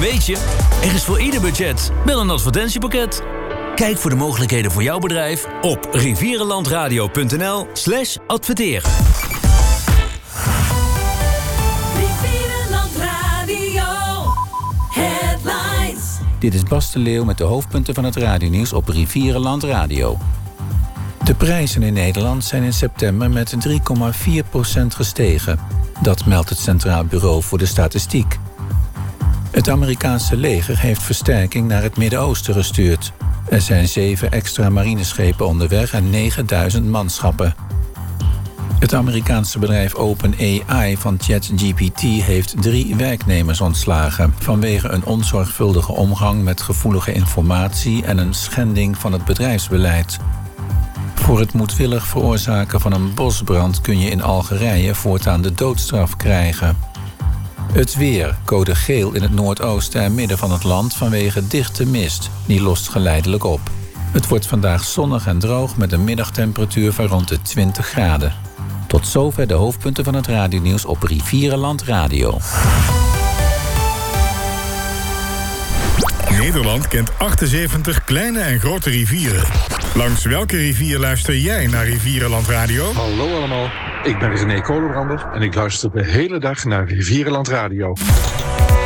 weet je, er is voor ieder budget wel een advertentiepakket. Kijk voor de mogelijkheden voor jouw bedrijf op rivierenlandradio.nl/adverteren. Rivierenland Radio Headlines. Dit is Bas de Leeuw met de hoofdpunten van het radionieuws op Rivierenland Radio. De prijzen in Nederland zijn in september met 3,4% gestegen. Dat meldt het Centraal Bureau voor de Statistiek. Het Amerikaanse leger heeft versterking naar het Midden-Oosten gestuurd. Er zijn 7 extra marineschepen onderweg en 9000 manschappen. Het Amerikaanse bedrijf OpenAI van ChatGPT heeft 3 werknemers ontslagen vanwege een onzorgvuldige omgang met gevoelige informatie en een schending van het bedrijfsbeleid. Voor het moedwillig veroorzaken van een bosbrand kun je in Algerije voortaan de doodstraf krijgen. Het weer, code geel in het noordoosten en midden van het land vanwege dichte mist. Die lost geleidelijk op. Het wordt vandaag zonnig en droog met een middagtemperatuur van rond de 20 graden. Tot zover de hoofdpunten van het radionieuws op Rivierenland Radio. Nederland kent 78 kleine en grote rivieren. Langs welke rivier luister jij naar Rivierenland Radio? Hallo allemaal, ik ben René Kolenbrander en ik luister de hele dag naar Rivierenland Radio.